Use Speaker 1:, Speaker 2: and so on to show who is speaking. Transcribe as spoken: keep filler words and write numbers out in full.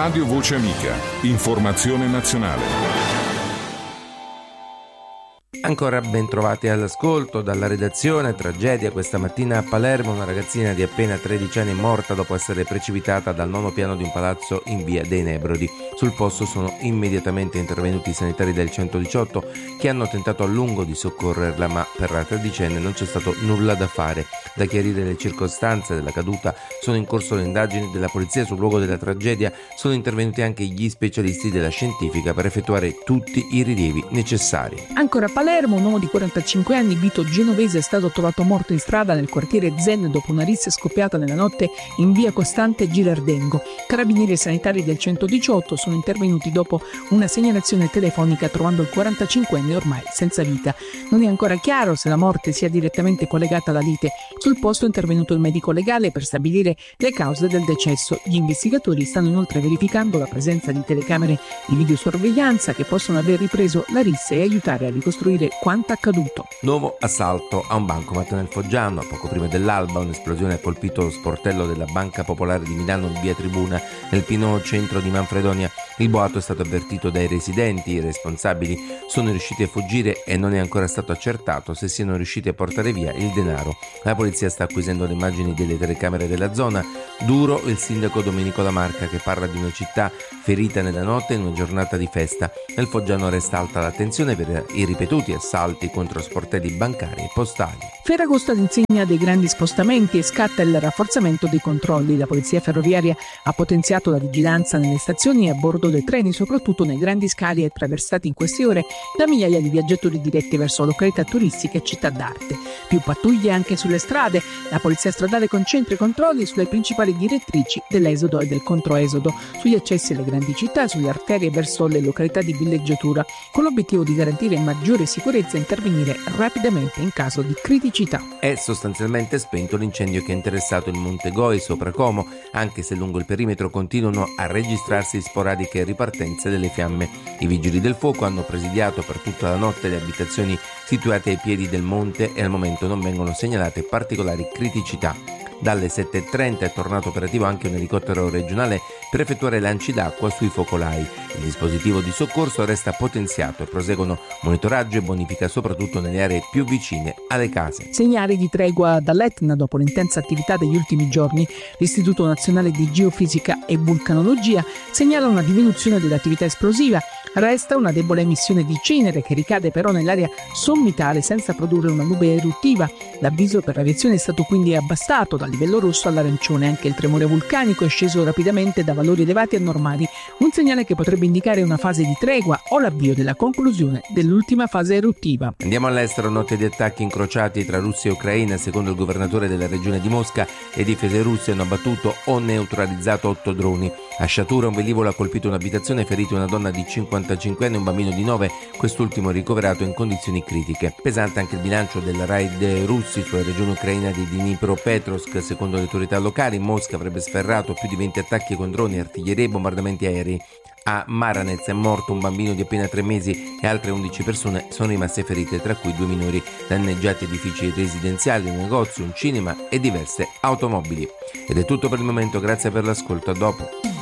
Speaker 1: Radio Voce Amica. Informazione nazionale.
Speaker 2: Ancora ben trovati all'ascolto dalla redazione. Tragedia questa mattina a Palermo, una ragazzina di appena tredici anni è morta dopo essere precipitata dal nono piano di un palazzo in via dei Nebrodi. Sul posto sono immediatamente intervenuti i sanitari del centodiciotto che hanno tentato a lungo di soccorrerla, ma per la tredicenne non c'è stato nulla da fare. Da chiarire le circostanze della caduta, sono in corso le indagini della polizia sul luogo della tragedia, sono intervenuti anche gli specialisti della scientifica per effettuare tutti i rilievi necessari.
Speaker 3: Ancora a Palermo, un uomo di quarantacinque anni, Vito Genovese, è stato trovato morto in strada nel quartiere Zen dopo una rissa scoppiata nella notte in via Costante Girardengo. Carabinieri e sanitari del centodiciotto sono intervenuti dopo una segnalazione telefonica trovando il quarantacinquenne ormai senza vita. Non è ancora chiaro se la morte sia direttamente collegata alla lite. Sul posto è intervenuto il medico legale per stabilire le cause del decesso. Gli investigatori stanno inoltre verificando la presenza di telecamere di videosorveglianza che possono aver ripreso la rissa e aiutare a ricostruire quanto accaduto.
Speaker 2: Nuovo assalto a un bancomat nel Foggiano. Poco prima dell'alba un'esplosione ha colpito lo sportello della Banca Popolare di Milano in via Tribuna, nel pieno centro di Manfredonia. Il boato è stato avvertito dai residenti, i responsabili sono riusciti a fuggire e non è ancora stato accertato se siano riusciti a portare via il denaro. La polizia sta acquisendo le immagini delle telecamere della zona. Duro il sindaco Domenico Lamarca, che parla di una città ferita nella notte in una giornata di festa. Nel Foggiano resta alta l'attenzione per i ripetuti assalti contro sportelli bancari e postali.
Speaker 3: Ferragosto all'insegna dei grandi spostamenti e scatta il rafforzamento dei controlli. La polizia ferroviaria ha potenziato la vigilanza nelle stazioni e a bordo dei treni, soprattutto nei grandi scali attraversati in queste ore da migliaia di viaggiatori diretti verso località turistiche e città d'arte. Più pattuglie anche sulle strade. La polizia stradale concentra i controlli sulle principali direttrici dell'esodo e del controesodo, sugli accessi alle grandi città, sulle arterie verso le località di villeggiatura, con l'obiettivo di garantire maggiore sicurezza e intervenire rapidamente in caso di criticità.
Speaker 2: È sostanzialmente spento l'incendio che ha interessato il Monte Goi sopra Como, anche se lungo il perimetro continuano a registrarsi sporadiche ripartenze delle fiamme. I vigili del fuoco hanno presidiato per tutta la notte le abitazioni situate ai piedi del monte e al momento non vengono segnalate particolari criticità. Dalle sette e trenta è tornato operativo anche un elicottero regionale per effettuare lanci d'acqua sui focolai. Il dispositivo di soccorso resta potenziato e proseguono monitoraggio e bonifica soprattutto nelle aree più vicine alle case.
Speaker 3: Segnali di tregua dall'Etna dopo l'intensa attività degli ultimi giorni. L'Istituto Nazionale di Geofisica e Vulcanologia segnala una diminuzione dell'attività esplosiva. Resta una debole emissione di cenere che ricade però nell'area sommitale senza produrre una nube eruttiva. L'avviso per l'aviazione è stato quindi abbassato dal livello rosso all'arancione. Anche il tremore vulcanico è sceso rapidamente da valori elevati a normali, un segnale che potrebbe indicare una fase di tregua o l'avvio della conclusione dell'ultima fase eruttiva.
Speaker 2: Andiamo all'estero. Notte di attacchi incrociati tra Russia e Ucraina. Secondo il governatore della regione di Mosca, le difese russe hanno abbattuto o neutralizzato otto droni. A Shatura un velivolo ha colpito un'abitazione e ferito una donna di cinquantacinque anni e un bambino di nove, quest'ultimo ricoverato in condizioni critiche. Pesante anche il bilancio del raid russi sulla regione ucraina di Dnipropetrovsk. Secondo le autorità locali, Mosca avrebbe sferrato più di venti attacchi con droni, artiglieria e bombardamenti aerei. A Maranez è morto un bambino di appena tre mesi e altre undici persone sono rimaste ferite, tra cui due minori. Danneggiati edifici residenziali, un negozio, un cinema e diverse automobili. Ed è tutto per il momento, grazie per l'ascolto, a dopo.